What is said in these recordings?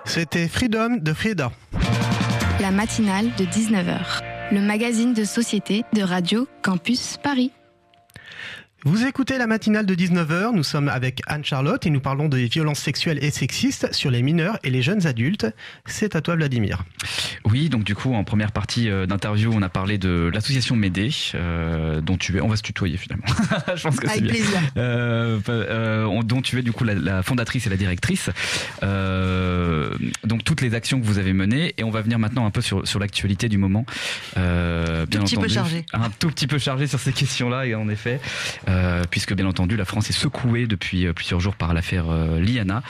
C'était Freedom de Frida. La matinale de 19h, le magazine de société de Radio Campus Paris. Vous écoutez la matinale de 19h, nous sommes avec Anne-Charlotte et nous parlons des violences sexuelles et sexistes sur les mineurs et les jeunes adultes. C'est à toi Vladimir. Oui, donc du coup en première partie d'interview on a parlé de l'association Médée, dont tu es, on va se tutoyer finalement, je pense que c'est bien. Avec plaisir. Dont tu es du coup la fondatrice et la directrice. Donc toutes les actions que vous avez menées, et on va venir maintenant un peu sur l'actualité du moment. Bien entendu, un tout petit peu chargé sur ces questions-là, et en effet... puisque bien entendu la France est secouée depuis plusieurs jours par l'affaire Liana.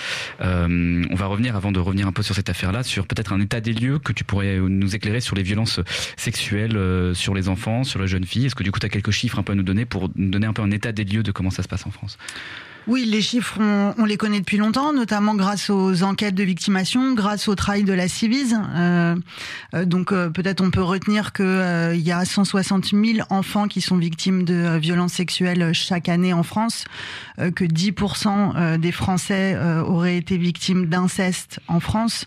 On va revenir, avant de revenir un peu sur cette affaire-là, sur peut-être un état des lieux que tu pourrais nous éclairer sur les violences sexuelles sur les enfants, sur les jeunes filles. Est-ce que du coup tu as quelques chiffres un peu à nous donner pour nous donner un peu un état des lieux de comment ça se passe en France ? Oui, les chiffres, on les connaît depuis longtemps, notamment grâce aux enquêtes de victimation, grâce au travail de la Ciivise. Donc peut-être on peut retenir que il y a 160 000 enfants qui sont victimes de violences sexuelles chaque année en France, que 10% des Français auraient été victimes d'inceste en France,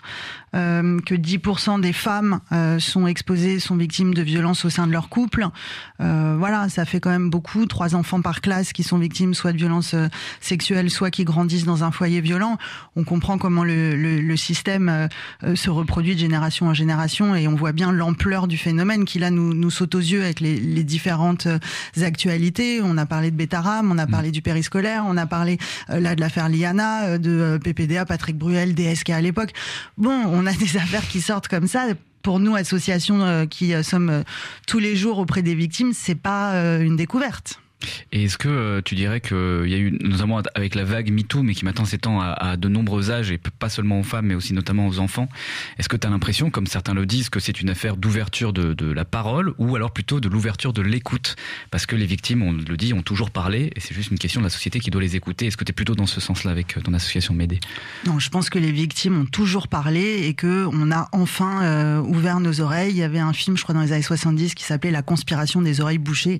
que 10% des femmes sont victimes de violences au sein de leur couple. Voilà, ça fait quand même beaucoup. 3 enfants par classe qui sont victimes soit de violences sexuelles, soit qui grandissent dans un foyer violent. On comprend comment le système se reproduit de génération en génération, et on voit bien l'ampleur du phénomène qui là nous saute aux yeux avec les différentes actualités. On a parlé de Betaram, on a parlé du périscolaire, on a parlé là de l'affaire Liana, de PPDA, Patrick Bruel, DSK à l'époque. Bon, on a des affaires qui sortent comme ça. Pour nous, associations qui sommes tous les jours auprès des victimes, c'est pas une découverte. Et est-ce que tu dirais qu'il y a eu, notamment avec la vague MeToo, mais qui maintenant s'étend à de nombreux âges, et pas seulement aux femmes, mais aussi notamment aux enfants, est-ce que tu as l'impression, comme certains le disent, que c'est une affaire d'ouverture de la parole, ou alors plutôt de l'ouverture de l'écoute ? Parce que les victimes, on le dit, ont toujours parlé, et c'est juste une question de la société qui doit les écouter. Est-ce que tu es plutôt dans ce sens-là avec ton association Médée ? Non, je pense que les victimes ont toujours parlé, et qu'on a enfin ouvert nos oreilles. Il y avait un film, je crois, dans les années 70 qui s'appelait La conspiration des oreilles bouchées,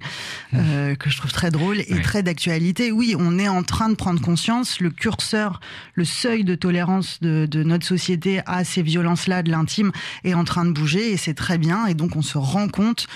que je trouve très drôle et très d'actualité. Oui, on est en train de prendre conscience, le curseur, le seuil de tolérance de notre société à ces violences-là de l'intime est en train de bouger, et c'est très bien. Et donc on se rend compte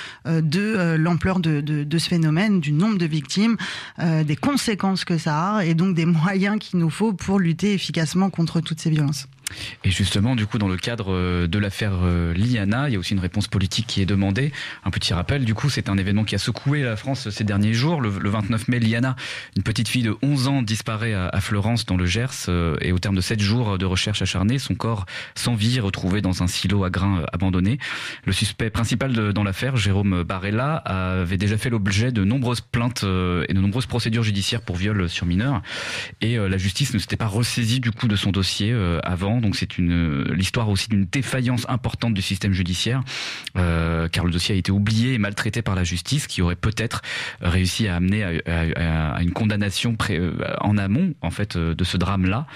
de l'ampleur de ce phénomène, du nombre de victimes, des conséquences que ça a, et donc des moyens qu'il nous faut pour lutter efficacement contre toutes ces violences. Et justement, du coup, dans le cadre de l'affaire Liana, il y a aussi une réponse politique qui est demandée. Un petit rappel, du coup, c'est un événement qui a secoué la France ces derniers jours. Le 29 mai, Liana, une petite fille de 11 ans, disparaît à Fleurance, dans le Gers. Et au terme de 7 jours de recherche acharnée, son corps sans vie est retrouvé dans un silo à grains abandonné. Le suspect principal dans l'affaire, Jérôme Barella, avait déjà fait l'objet de nombreuses plaintes et de nombreuses procédures judiciaires pour viol sur mineurs. Et la justice ne s'était pas ressaisie du coup de son dossier avant. Donc c'est l'histoire aussi d'une défaillance importante du système judiciaire, car le dossier a été oublié et maltraité par la justice, qui aurait peut-être réussi à amener à une condamnation en amont en fait de ce drame-là.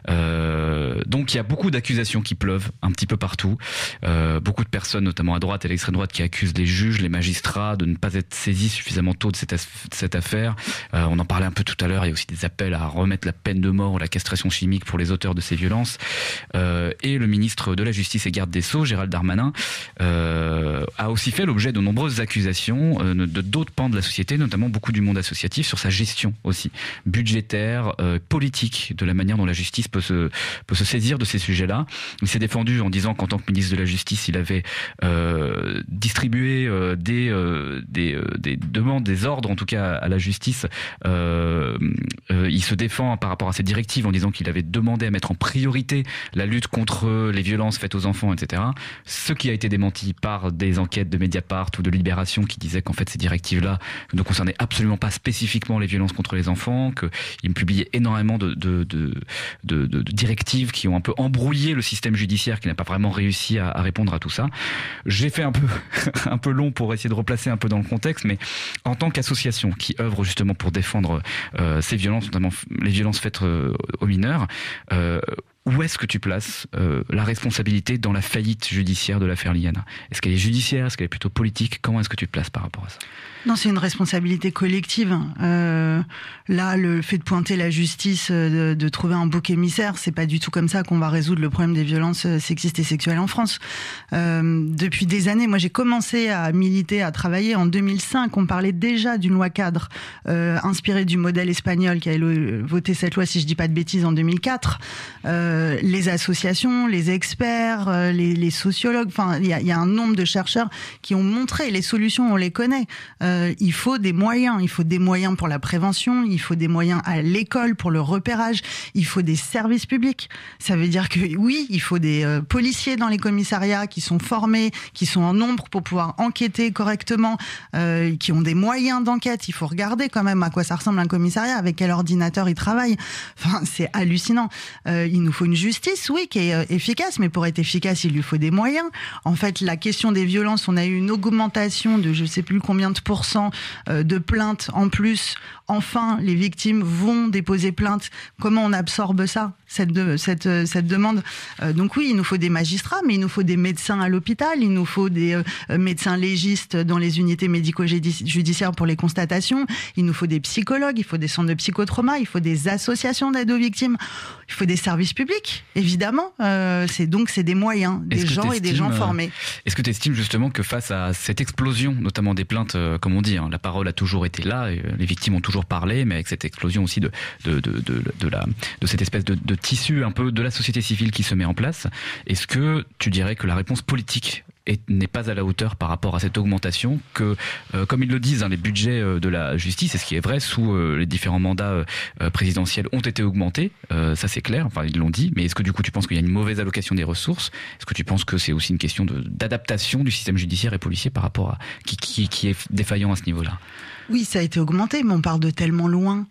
Donc il y a beaucoup d'accusations qui pleuvent un petit peu partout, beaucoup de personnes, notamment à droite et à l'extrême droite, qui accusent les juges, les magistrats de ne pas être saisis suffisamment tôt de cette affaire. On en parlait un peu tout à l'heure, il y a aussi des appels à remettre la peine de mort ou la castration chimique pour les auteurs de ces violences. Et le ministre de la Justice et garde des Sceaux, Gérald Darmanin, a aussi fait l'objet de nombreuses accusations de d'autres pans de la société, notamment beaucoup du monde associatif, sur sa gestion aussi budgétaire, politique, de la manière dont la justice peut se saisir de ces sujets-là. Il s'est défendu en disant qu'en tant que ministre de la Justice, il avait distribué des demandes, des ordres en tout cas à la justice. Il se défend par rapport à ces directives en disant qu'il avait demandé à mettre en priorité la lutte contre les violences faites aux enfants, etc. Ce qui a été démenti par des enquêtes de Mediapart ou de Libération qui disaient qu'en fait ces directives-là ne concernaient absolument pas spécifiquement les violences contre les enfants, qu'ils publiaient énormément de directives qui ont un peu embrouillé le système judiciaire, qui n'a pas vraiment réussi à répondre à tout ça. J'ai fait un peu long pour essayer de replacer un peu dans le contexte, mais en tant qu'association qui œuvre justement pour défendre ces violences, notamment les violences faites aux mineurs, où est-ce que tu places la responsabilité dans la faillite judiciaire de l'affaire Liana? Est-ce qu'elle est judiciaire? Est-ce qu'elle est plutôt politique? Comment est-ce que tu te places par rapport à ça? Non, c'est une responsabilité collective. Là, le fait de pointer la justice, de trouver un bouc émissaire, c'est pas du tout comme ça qu'on va résoudre le problème des violences sexistes et sexuelles en France. Depuis des années, moi j'ai commencé à militer, à travailler en 2005. On parlait déjà d'une loi cadre inspirée du modèle espagnol qui a voté cette loi, si je dis pas de bêtises, en 2004. Les associations, les experts, les sociologues, enfin il y a un nombre de chercheurs qui ont montré les solutions, on les connaît. Il faut des moyens pour la prévention, il faut des moyens à l'école pour le repérage, il faut des services publics. Ça veut dire que oui, il faut des policiers dans les commissariats qui sont formés, qui sont en nombre pour pouvoir enquêter correctement, qui ont des moyens d'enquête. Il faut regarder quand même à quoi ça ressemble un commissariat, avec quel ordinateur il travaille. Enfin, c'est hallucinant. Il nous faut une justice, oui, qui est efficace, mais pour être efficace, il lui faut des moyens. En fait, la question des violences, on a eu une augmentation de je sais plus combien de pourcents de plaintes en plus. Enfin, les victimes vont déposer plainte. Comment on absorbe ça, cette demande? Donc oui, il nous faut des magistrats, mais il nous faut des médecins à l'hôpital, il nous faut des médecins légistes dans les unités médico-judiciaires pour les constatations, il nous faut des psychologues, il faut des centres de psychotrauma, il faut des associations d'aide aux victimes, il faut des services publics, évidemment. C'est des moyens, des gens et des gens formés. Est-ce que tu estimes justement que face à cette explosion, notamment des plaintes, comme on dit, la parole a toujours été là, et les victimes ont toujours parlé, mais avec cette explosion aussi de cette espèce de tissu un peu de la société civile qui se met en place, est-ce que tu dirais que la réponse politique n'est pas à la hauteur par rapport à cette augmentation, que, comme ils le disent, les budgets de la justice, et ce qui est vrai, sous les différents mandats présidentiels ont été augmentés, ça c'est clair, enfin ils l'ont dit, mais est-ce que du coup tu penses qu'il y a une mauvaise allocation des ressources? Est-ce que tu penses que c'est aussi une question d'adaptation du système judiciaire et policier par rapport à qui est défaillant à ce niveau-là? Oui, ça a été augmenté, mais on part de tellement loin.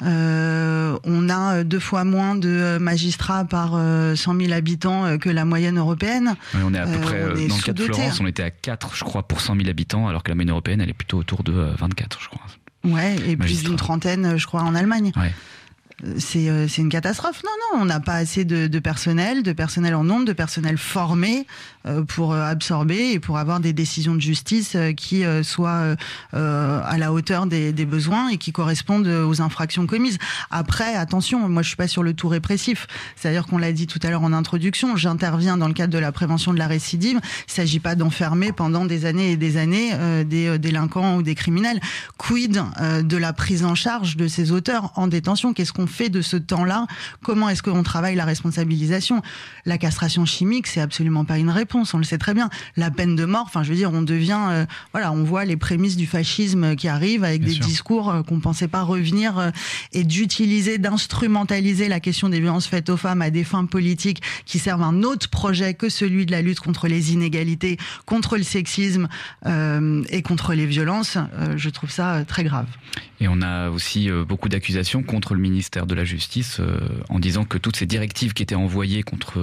On a 2 fois moins de magistrats par 100 000 habitants que la moyenne européenne. Oui, on est à peu près, dans le cas de Florence, on était à 4, je crois, pour 100 000 habitants, alors que la moyenne européenne, elle est plutôt autour de 24, je crois. Ouais, et plus d'une trentaine, je crois, en Allemagne. Ouais. C'est une catastrophe. Non, on n'a pas assez de personnel en nombre, de personnel formé pour absorber et pour avoir des décisions de justice qui soient à la hauteur des besoins et qui correspondent aux infractions commises. Après, attention, moi je suis pas sur le tout répressif. C'est-à-dire qu'on l'a dit tout à l'heure en introduction, j'interviens dans le cadre de la prévention de la récidive. Il s'agit pas d'enfermer pendant des années et des années des délinquants ou des criminels. Quid de la prise en charge de ces auteurs en détention? Qu'est-ce qu'on fait de ce temps-là? Comment est-ce qu'on travaille la responsabilisation? La castration chimique, c'est absolument pas une réponse, on le sait très bien. La peine de mort, enfin je veux dire, on devient, on voit les prémices du fascisme qui arrivent avec Bien des sûr. Discours qu'on pensait pas revenir et d'instrumentaliser la question des violences faites aux femmes à des fins politiques qui servent un autre projet que celui de la lutte contre les inégalités, contre le sexisme et contre les violences. Je trouve ça très grave. Et on a aussi beaucoup d'accusations contre le ministère de la Justice en disant que toutes ces directives qui étaient envoyées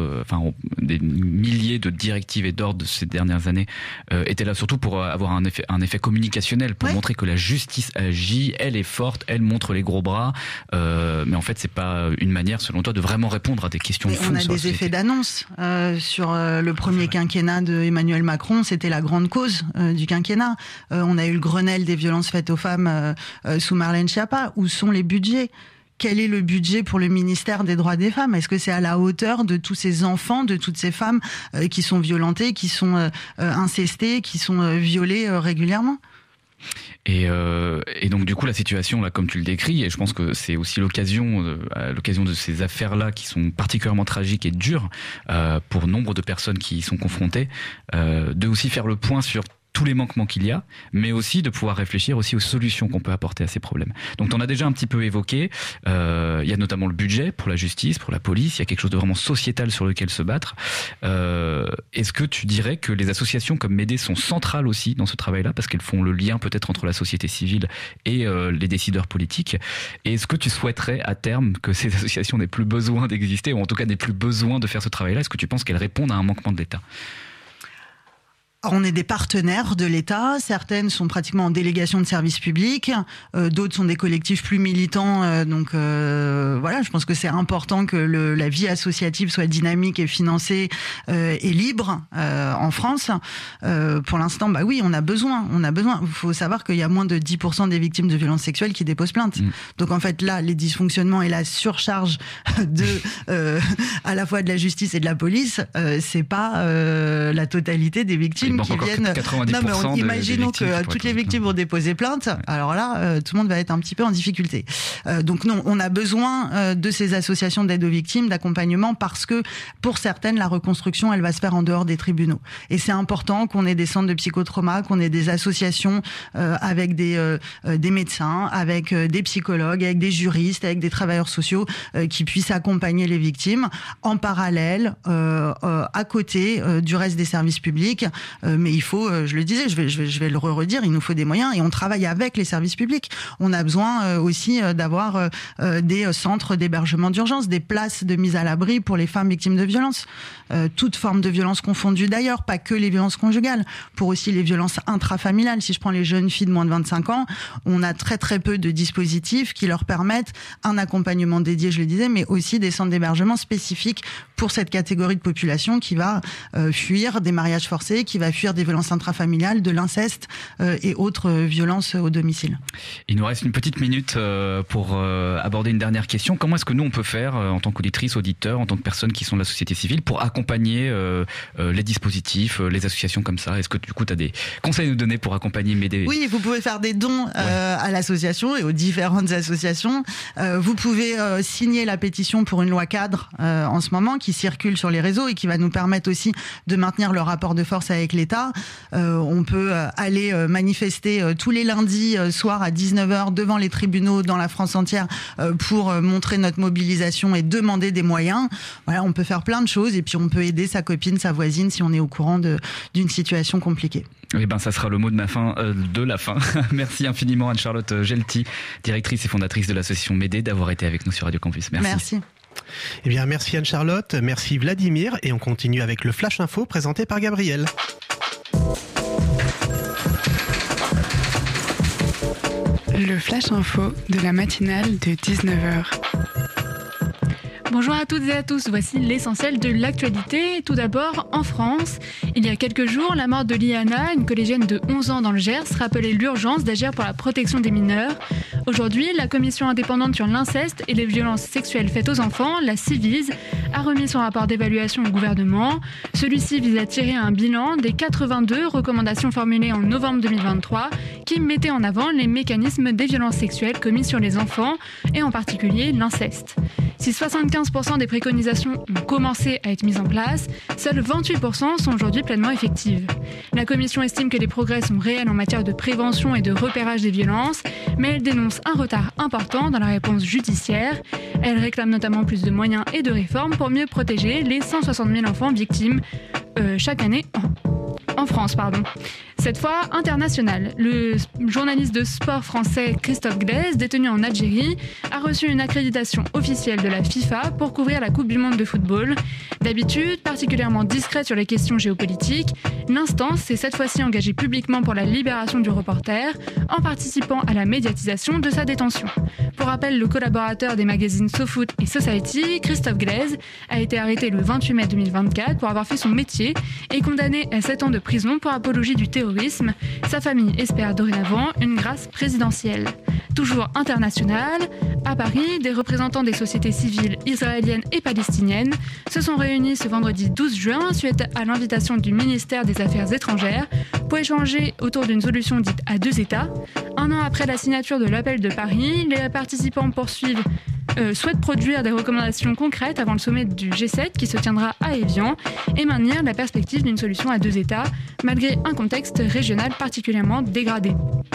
des milliers de directives et d'ordres ces dernières années étaient là surtout pour avoir un effet communicationnel, pour montrer que la justice agit, elle est forte, elle montre les gros bras, mais en fait c'est pas une manière selon toi de vraiment répondre à des questions de fond. On a des effets d'annonce sur le premier quinquennat de Emmanuel Macron, c'était la grande cause du quinquennat. On a eu le Grenelle des violences faites aux femmes sous Marlène Schiappa. Où sont les budgets ? Quel est le budget pour le ministère des droits des femmes? Est-ce que c'est à la hauteur de tous ces enfants, de toutes ces femmes qui sont violentées, qui sont incestées, qui sont violées régulièrement? Et donc du coup la situation là, comme tu le décris, et je pense que c'est aussi l'occasion de ces affaires-là qui sont particulièrement tragiques et dures pour nombre de personnes qui y sont confrontées, de aussi faire le point sur tous les manquements qu'il y a, mais aussi de pouvoir réfléchir aussi aux solutions qu'on peut apporter à ces problèmes. Donc on a déjà un petit peu évoqué, il y a notamment le budget pour la justice, pour la police, il y a quelque chose de vraiment sociétal sur lequel se battre. Est-ce que tu dirais que les associations comme Médée sont centrales aussi dans ce travail-là, parce qu'elles font le lien peut-être entre la société civile et les décideurs politiques? Et est-ce que tu souhaiterais à terme que ces associations n'aient plus besoin d'exister, ou en tout cas n'aient plus besoin de faire ce travail-là? Est-ce que tu penses qu'elles répondent à un manquement de l'État? On est des partenaires de l'État. Certaines sont pratiquement en délégation de service public. D'autres sont des collectifs plus militants. Donc voilà, je pense que c'est important que la vie associative soit dynamique et financée et libre en France. Pour l'instant, bah oui, on a besoin. Il faut savoir qu'il y a moins de 10% des victimes de violences sexuelles qui déposent plainte. Donc en fait, là, les dysfonctionnements et la surcharge à la fois de la justice et de la police, c'est pas la totalité des victimes qui viennent. 90% non, mais imaginons que toutes les victimes vont déposer plainte. Alors là, tout le monde va être un petit peu en difficulté. Donc non, on a besoin de ces associations d'aide aux victimes, d'accompagnement, parce que pour certaines, la reconstruction, elle va se faire en dehors des tribunaux. Et c'est important qu'on ait des centres de psychotrauma, qu'on ait des associations avec des médecins, avec des psychologues, avec des juristes, avec des travailleurs sociaux qui puissent accompagner les victimes en parallèle, à côté du reste des services publics. Mais il faut, je le disais, je vais le redire, il nous faut des moyens et on travaille avec les services publics. On a besoin aussi d'avoir des centres d'hébergement d'urgence, des places de mise à l'abri pour les femmes victimes de violences. Toutes formes de violences confondues d'ailleurs, pas que les violences conjugales, pour aussi les violences intrafamiliales. Si je prends les jeunes filles de moins de 25 ans, on a très très peu de dispositifs qui leur permettent un accompagnement dédié, je le disais, mais aussi des centres d'hébergement spécifiques pour cette catégorie de population qui va fuir des mariages forcés, qui va fuir des violences intrafamiliales, de l'inceste et autres violences au domicile. Il nous reste une petite minute pour aborder une dernière question. Comment est-ce que nous on peut faire en tant qu'auditrice, auditeur, en tant que personne qui sont de la société civile pour accompagner les dispositifs, les associations comme ça? Est-ce que du coup tu as des conseils à nous donner pour accompagner, m'aider? Oui, vous pouvez faire des dons à l'association et aux différentes associations. Vous pouvez signer la pétition pour une loi cadre en ce moment qui circule sur les réseaux et qui va nous permettre aussi de maintenir le rapport de force avec l'État. On peut aller manifester tous les lundis soir à 19h devant les tribunaux dans la France entière pour montrer notre mobilisation et demander des moyens. Voilà, on peut faire plein de choses et puis on peut aider sa copine, sa voisine si on est au courant d'une situation compliquée. Eh ben, ça sera le mot de la fin. Merci infiniment Anne-Charlotte Gelty, directrice et fondatrice de l'association M'aider, d'avoir été avec nous sur Radio Campus. Merci. Eh bien, merci Anne-Charlotte, merci Vladimir, et on continue avec le Flash Info présenté par Gabriel. Le Flash Info de la matinale de 19h. Bonjour à toutes et à tous, voici l'essentiel de l'actualité. Tout d'abord, en France, il y a quelques jours, la mort de Liana, une collégienne de 11 ans dans le Gers, rappelait l'urgence d'agir pour la protection des mineurs. Aujourd'hui, la commission indépendante sur l'inceste et les violences sexuelles faites aux enfants, la Ciivise, a remis son rapport d'évaluation au gouvernement. Celui-ci vise à tirer un bilan des 82 recommandations formulées en novembre 2023 qui mettaient en avant les mécanismes des violences sexuelles commises sur les enfants et en particulier l'inceste. Si 75% des préconisations ont commencé à être mises en place, seuls 28% sont aujourd'hui pleinement effectives. La commission estime que les progrès sont réels en matière de prévention et de repérage des violences, mais elle dénonce un retard important dans la réponse judiciaire. Elle réclame notamment plus de moyens et de réformes pour mieux protéger les 160 000 enfants victimes chaque année en France. Cette fois international. Le journaliste de sport français Christophe Glaise, détenu en Algérie, a reçu une accréditation officielle de la FIFA pour couvrir la Coupe du Monde de football. D'habitude, particulièrement discrète sur les questions géopolitiques, l'instance s'est cette fois-ci engagée publiquement pour la libération du reporter en participant à la médiatisation de sa détention. Pour rappel, le collaborateur des magazines SoFoot et Society, Christophe Glaise, a été arrêté le 28 mai 2024 pour avoir fait son métier et condamné à 7 ans de prison pour apologie du terrorisme. Sa famille espère dorénavant une grâce présidentielle. Toujours international, à Paris, des représentants des sociétés civiles israéliennes et palestiniennes se sont réunis ce vendredi 12 juin suite à l'invitation du ministère des Affaires étrangères pour échanger autour d'une solution dite à deux États. Un an après la signature de l'appel de Paris, les participants souhaitent produire des recommandations concrètes avant le sommet du G7 qui se tiendra à Évian et maintenir la perspective d'une solution à deux États malgré un contexte régional particulièrement dégradé.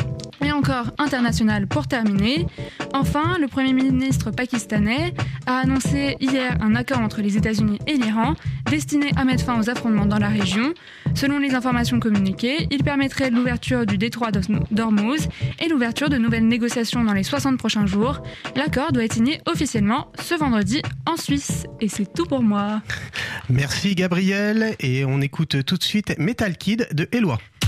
Et encore international pour terminer. Enfin, le Premier ministre pakistanais a annoncé hier un accord entre les États-Unis et l'Iran destiné à mettre fin aux affrontements dans la région. Selon les informations communiquées, il permettrait l'ouverture du détroit d'Ormuz et l'ouverture de nouvelles négociations dans les 60 prochains jours. L'accord doit être signé officiellement ce vendredi en Suisse. Et c'est tout pour moi. Merci Gabriel, et on écoute tout de suite Metal Kid de Eloi.